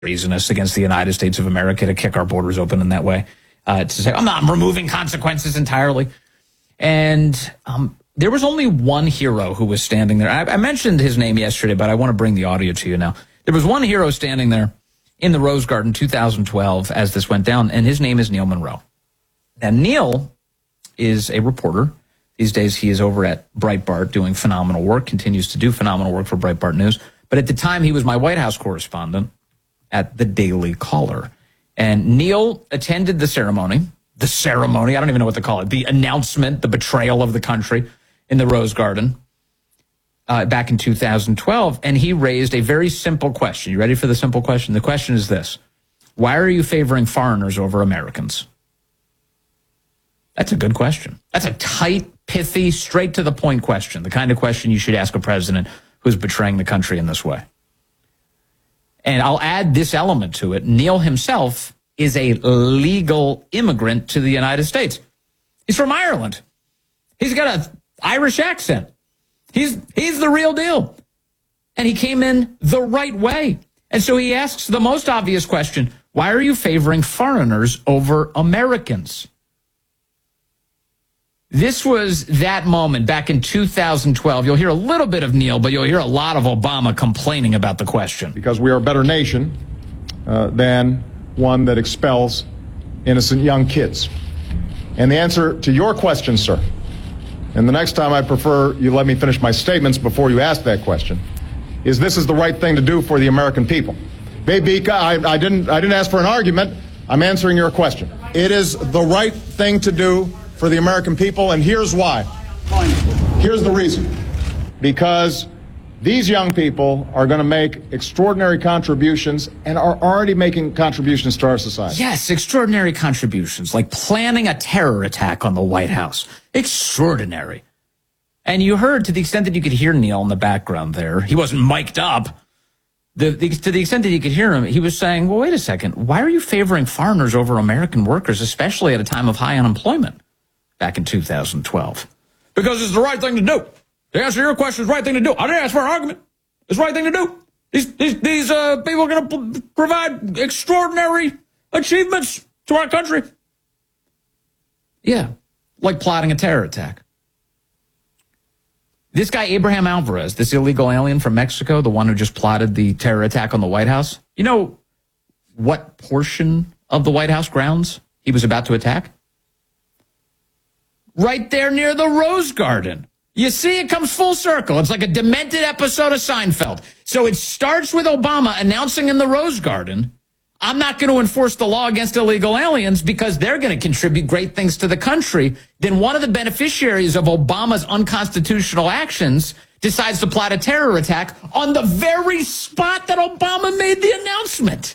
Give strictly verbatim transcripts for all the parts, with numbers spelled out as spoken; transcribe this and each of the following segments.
treasonous against the United States of America to kick our borders open in that way. Uh, to say, I'm not, I'm removing consequences entirely. And um, there was only one hero who was standing there. I, I mentioned his name yesterday, but I want to bring the audio to you now. There was one hero standing there in the Rose Garden two thousand twelve as this went down, and his name is Neil Monroe. And Neil is a reporter. These days he is over at Breitbart doing phenomenal work, continues to do phenomenal work for Breitbart News. But at the time, he was my White House correspondent at the Daily Caller. And Neil attended the ceremony, the ceremony, I don't even know what to call it, the announcement, the betrayal of the country in the Rose Garden uh, back in two thousand twelve. And he raised a very simple question. You ready for the simple question? The question is this: why are you favoring foreigners over Americans? That's a good question. That's a tight, pithy, straight to the point question, the kind of question you should ask a president who's betraying the country in this way. And I'll add this element to it. Neil himself is a legal immigrant to the United States. He's from Ireland. He's got an Irish accent. He's, he's the real deal. And he came in the right way. And so he asks the most obvious question: why are you favoring foreigners over Americans? This was that moment back in two thousand twelve. You'll hear a little bit of Neil, but you'll hear a lot of Obama complaining about the question. Because we are a better nation uh, than one that expels innocent young kids. And the answer to your question, sir, and the next time I prefer you let me finish my statements before you ask that question, is this is the right thing to do for the American people. Baby, I, I didn't I didn't ask for an argument. I'm answering your question. It is the right thing to do for the American people, and here's why. Here's the reason. Because these young people are going to make extraordinary contributions and are already making contributions to our society. Yes, extraordinary contributions, like planning a terror attack on the White House. Extraordinary. And you heard, to the extent that you could hear Neil in the background there, he wasn't mic'd up. The, the, to the extent that you could hear him, he was saying, well, wait a second, why are you favoring foreigners over American workers, especially at a time of high unemployment? Back in two thousand twelve. Because it's the right thing to do. To answer your question, it's the right thing to do. I didn't ask for an argument. It's the right thing to do. These, these, these uh, people are going to p- provide extraordinary achievements to our country. Yeah, like plotting a terror attack. This guy, Abraham Alvarez, this illegal alien from Mexico, the one who just plotted the terror attack on the White House, you know what portion of the White House grounds he was about to attack? Right there near the Rose Garden. You see, it comes full circle. It's like a demented episode of Seinfeld. So it starts with Obama announcing in the Rose Garden, I'm not going to enforce the law against illegal aliens because they're going to contribute great things to the country. Then one of the beneficiaries of Obama's unconstitutional actions decides to plot a terror attack on the very spot that Obama made the announcement.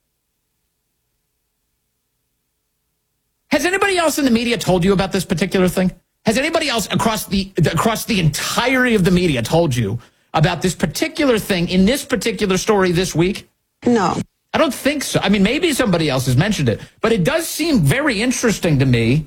Has anybody else in the media told you about this particular thing? Has anybody else across the across the entirety of the media told you about this particular thing in this particular story this week? No. I don't think so. I mean, maybe somebody else has mentioned it, but it does seem very interesting to me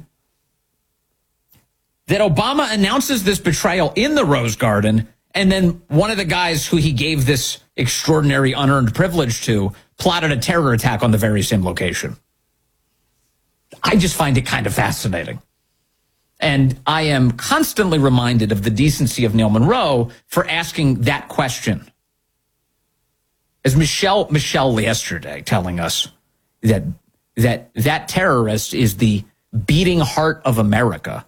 that Obama announces this betrayal in the Rose Garden, and then one of the guys who he gave this extraordinary unearned privilege to plotted a terror attack on the very same location. I just find it kind of fascinating. And I am constantly reminded of the decency of Neil Monroe for asking that question. As Michelle Michelle yesterday telling us that that that terrorist is the beating heart of America,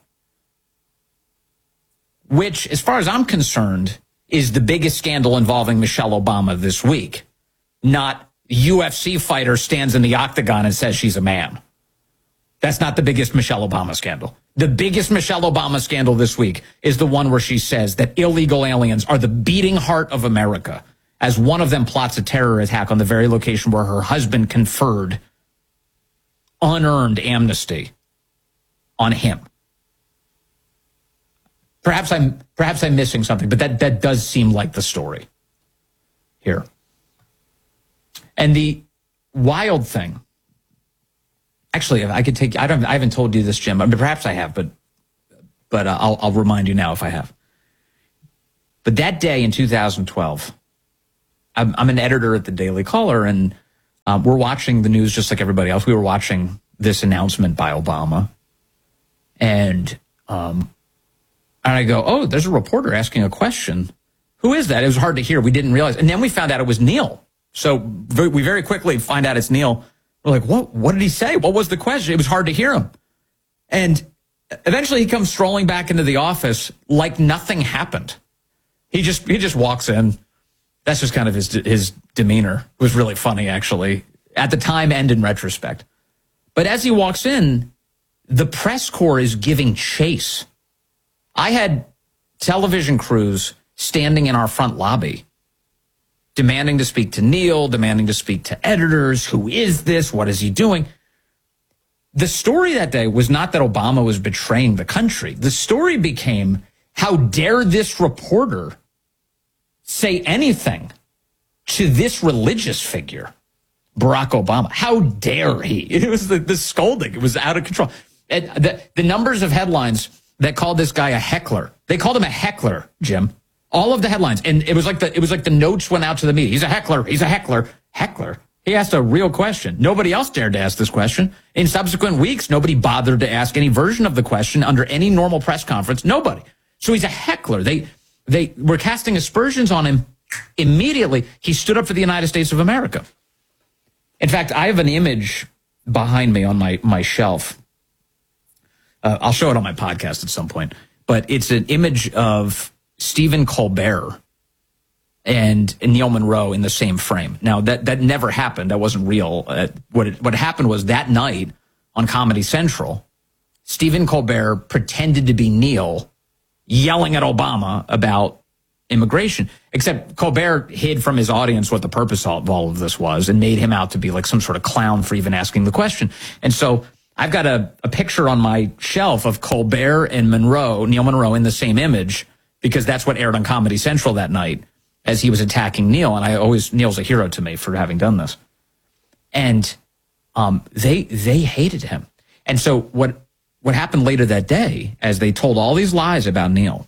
which, as far as I'm concerned, is the biggest scandal involving Michelle Obama this week. Not U F C fighter stands in the octagon and says she's a man. That's not the biggest Michelle Obama scandal. The biggest Michelle Obama scandal this week is the one where she says that illegal aliens are the beating heart of America, as one of them plots a terror attack on the very location where her husband conferred unearned amnesty on him. Perhaps I'm perhaps I'm missing something, but that, that does seem like the story here. And the wild thing, actually, I could take. I don't. I haven't told you this, Jim. I mean, perhaps I have, but but uh, I'll I'll remind you now if I have. But that day in two thousand twelve, I'm, I'm an editor at the Daily Caller, and Um, we're watching the news just like everybody else. We were watching this announcement by Obama. And, um, and I go, oh, there's a reporter asking a question. Who is that? It was hard to hear. We didn't realize. And then we found out it was Neil. So we very quickly find out it's Neil. We're like, what, what did he say? What was the question? It was hard to hear him. And eventually he comes strolling back into the office like nothing happened. He just, he just walks in. That's just kind of his, his demeanor. It was really funny, actually, at the time and in retrospect. But as he walks in, the press corps is giving chase. I had television crews standing in our front lobby, demanding to speak to Neil, demanding to speak to editors. Who is this? What is he doing? The story that day was not that Obama was betraying the country. The story became, how dare this reporter say anything to this religious figure, Barack Obama? How dare he? It was the, the scolding. It was out of control. And the, the numbers of headlines that called this guy a heckler, they called him a heckler, Jim. All of the headlines. And it was like the, it was like the notes went out to the media. He's a heckler. He's a heckler. Heckler. He asked a real question. Nobody else dared to ask this question. In subsequent weeks, nobody bothered to ask any version of the question under any normal press conference. Nobody. So he's a heckler. They, they were casting aspersions on him immediately. He stood up for the United States of America. In fact, I have an image behind me on my, my shelf. Uh, I'll show it on my podcast at some point, but it's an image of Stephen Colbert and Neil Monroe in the same frame. Now, that, that never happened. That wasn't real. Uh, what, it, what happened was that night on Comedy Central, Stephen Colbert pretended to be Neil, yelling at Obama about immigration, except Colbert hid from his audience what the purpose of all of this was and made him out to be like some sort of clown for even asking the question. And so I've got a, a picture on my shelf of Colbert and Monroe, Neil Monroe, in the same image, because that's what aired on Comedy Central that night as he was attacking Neil. And I always, Neil's a hero to me for having done this. And um, they they hated him. And so what what happened later that day, as they told all these lies about Neil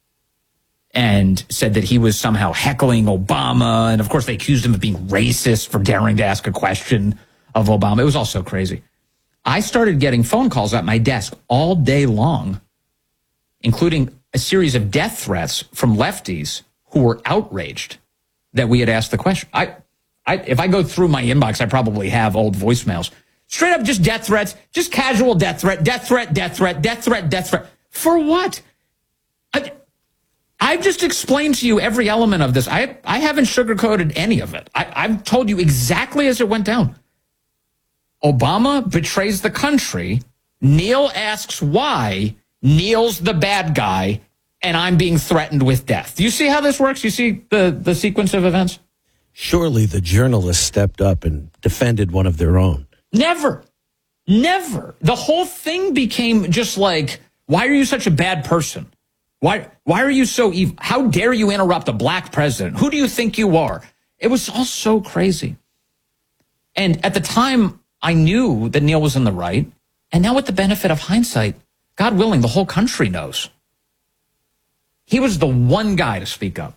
and said that he was somehow heckling Obama, and of course they accused him of being racist for daring to ask a question of Obama. It was all so crazy. I started getting phone calls at my desk all day long, including a series of death threats from lefties who were outraged that we had asked the question. I, I, if I go through my inbox, I probably have old voicemails. Straight up just death threats, just casual death threat, death threat, death threat, death threat, death threat. For what? I, I've just explained to you every element of this. I, I haven't sugarcoated any of it. I, I've told you exactly as it went down. Obama betrays the country. Neil asks why. Neil's the bad guy, and I'm being threatened with death. Do you see how this works? You see the, the sequence of events? Surely the journalists stepped up and defended one of their own. Never. Never. The whole thing became just like, why are you such a bad person? Why, why are you so evil? How dare you interrupt a black president? Who do you think you are? It was all so crazy. And at the time, I knew that Neil was in the right. And now with the benefit of hindsight, God willing, the whole country knows. He was the one guy to speak up.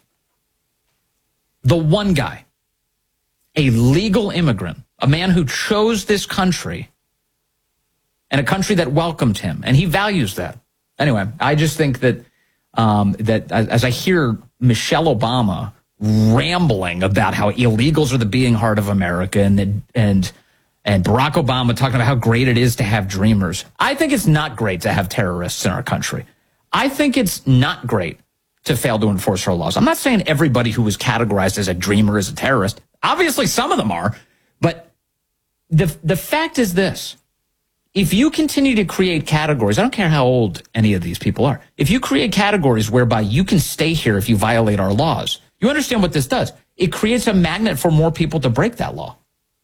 The one guy. A legal immigrant. A man who chose this country. And a country that welcomed him. And he values that. Anyway, I just think that, um, that as I hear Michelle Obama rambling about how illegals are the beating heart of America and and and Barack Obama talking about how great it is to have dreamers. I think it's not great to have terrorists in our country. I think it's not great to fail to enforce our laws. I'm not saying everybody who is categorized as a dreamer is a terrorist. Obviously, some of them are. But the the fact is this. If you continue to create categories, I don't care how old any of these people are. If you create categories whereby you can stay here if you violate our laws, you understand what this does. It creates a magnet for more people to break that law.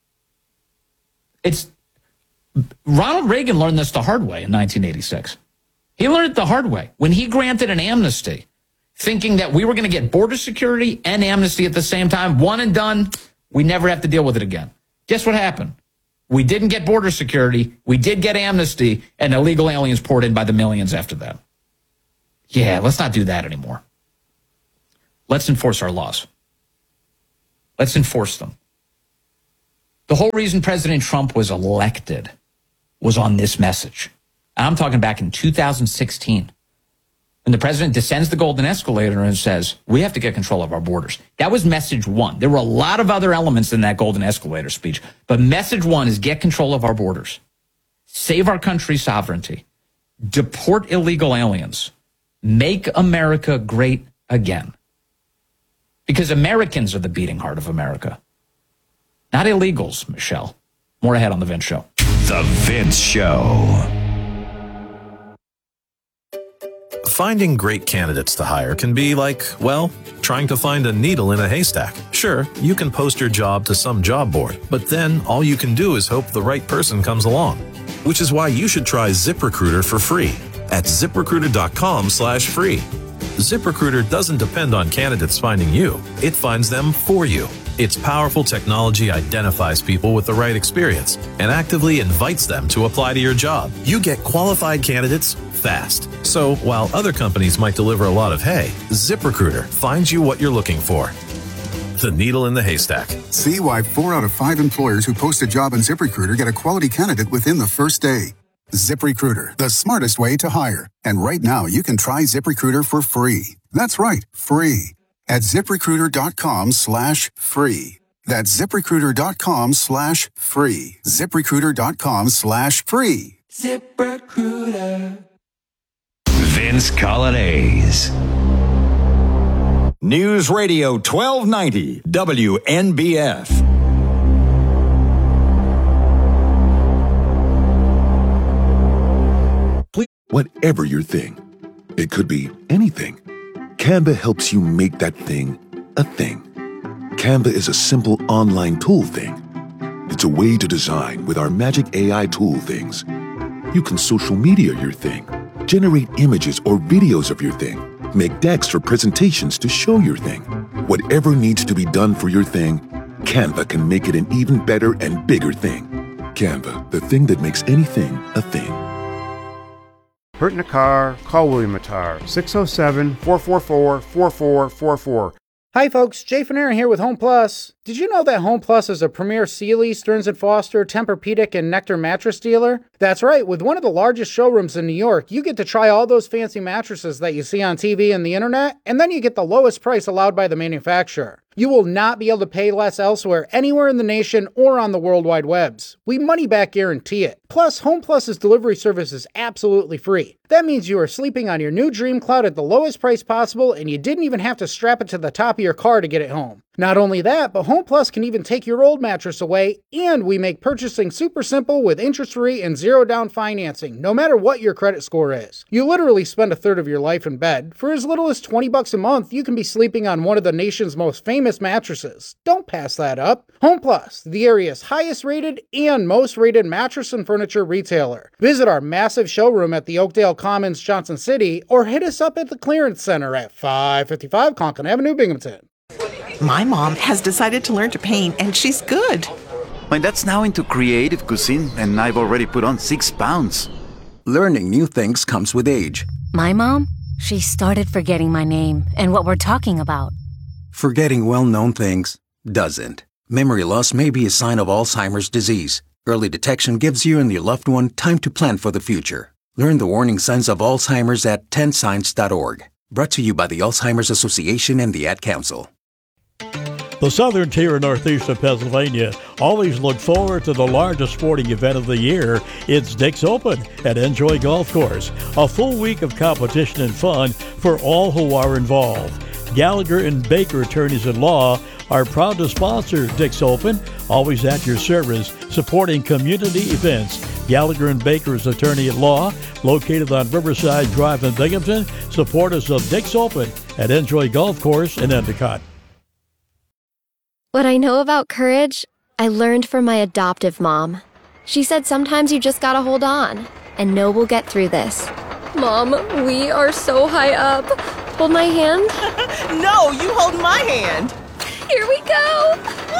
It's Ronald Reagan learned this the hard way in nineteen eighty-six. He learned it the hard way when he granted an amnesty, thinking that we were going to get border security and amnesty at the same time. One and done. We never have to deal with it again. Guess what happened? We didn't get border security. We did get amnesty, and illegal aliens poured in by the millions after that. Yeah, let's not do that anymore. Let's enforce our laws. Let's enforce them. The whole reason President Trump was elected was on this message. I'm talking back in two thousand sixteen. When the president descends the golden escalator and says, we have to get control of our borders. That was message one. There were a lot of other elements in that golden escalator speech, but message one is get control of our borders, save our country's sovereignty, deport illegal aliens, make America great again. Because Americans are the beating heart of America, not illegals, Michelle. More ahead on The Vince Show. The Vince Show. Finding great candidates to hire can be like, well, trying to find a needle in a haystack. Sure, you can post your job to some job board, but then all you can do is hope the right person comes along. Which is why you should try ZipRecruiter for free at ZipRecruiter.com slash free. ZipRecruiter doesn't depend on candidates finding you. It finds them for you. Its powerful technology identifies people with the right experience and actively invites them to apply to your job. You get qualified candidates fast. So while other companies might deliver a lot of hay, ZipRecruiter finds you what you're looking for. The needle in the haystack. See why four out of five employers who post a job on ZipRecruiter get a quality candidate within the first day. ZipRecruiter, the smartest way to hire. And right now, you can try ZipRecruiter for free. That's right, free. At ZipRecruiter.com slash free. That's ZipRecruiter.com slash free. ZipRecruiter.com slash free. ZipRecruiter. Vince Colonnese. News Radio twelve ninety W N B F. Whatever your thing, it could be anything. Canva helps you make that thing a thing. Canva is a simple online tool thing. It's a way to design with our magic A I tool things. You can social media your thing, generate images or videos of your thing, make decks or presentations to show your thing. Whatever needs to be done for your thing, Canva can make it an even better and bigger thing. Canva, the thing that makes anything a thing. Hurt in a car? Call William Mattar, six oh seven, four four four, four four four four. Hi folks, Jay Fanera here with Home Plus. Did you know that Home Plus is a premier Sealy, Stearns and Foster, Tempur-Pedic, and Nectar mattress dealer? That's right, with one of the largest showrooms in New York, you get to try all those fancy mattresses that you see on T V and the internet, and then you get the lowest price allowed by the manufacturer. You will not be able to pay less elsewhere, anywhere in the nation or on the World Wide Webs. We money back guarantee it. Plus, Home Plus's delivery service is absolutely free. That means you are sleeping on your new dream cloud at the lowest price possible, and you didn't even have to strap it to the top of your car to get it home. Not only that, but Home Plus can even take your old mattress away, and we make purchasing super simple with interest-free and zero-down financing, no matter what your credit score is. You literally spend a third of your life in bed. For as little as twenty bucks a month, you can be sleeping on one of the nation's most famous mattresses. Don't pass that up. Home Plus, the area's highest-rated and most-rated mattress and furniture retailer. Visit our massive showroom at the Oakdale Commons, Johnson City, or hit us up at the Clearance Center at five fifty-five Conklin Avenue, Binghamton. My mom has decided to learn to paint, and she's good. My dad's now into creative cuisine, and I've already put on six pounds. Learning new things comes with age. My mom, she started forgetting my name and what we're talking about. Forgetting well-known things doesn't. Memory loss may be a sign of Alzheimer's disease. Early detection gives you and your loved one time to plan for the future. Learn the warning signs of Alzheimer's at ten signs dot org. Brought to you by the Alzheimer's Association and the Ad Council. The southern tier and northeast of Pennsylvania always look forward to the largest sporting event of the year. It's Dick's Open at Enjoy Golf Course. A full week of competition and fun for all who are involved. Gallagher and Baker Attorneys at Law are proud to sponsor Dick's Open, always at your service, supporting community events. Gallagher and Baker's Attorney at Law, located on Riverside Drive in Binghamton, supporters of Dick's Open at Enjoy Golf Course in Endicott. What I know about courage, I learned from my adoptive mom. She said sometimes you just gotta hold on and know we'll get through this. Mom, we are so high up. Hold my hand. No, you hold my hand. Here we go.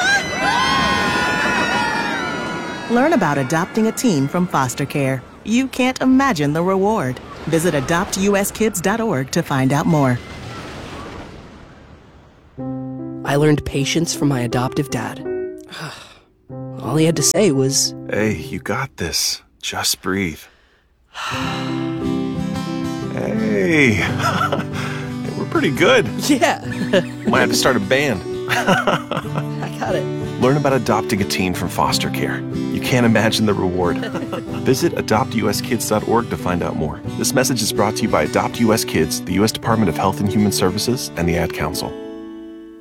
Learn about adopting a teen from foster care. You can't imagine the reward. Visit adopt u s kids dot org to find out more. I learned patience from my adoptive dad. All he had to say was, "Hey, you got this. Just breathe." Hey, we're pretty good. Yeah. Might have to start a band. I got it. Learn about adopting a teen from foster care. You can't imagine the reward. Visit adopt u s kids dot org to find out more. This message is brought to you by Adopt U S Kids, the U S Department of Health and Human Services, and the Ad Council.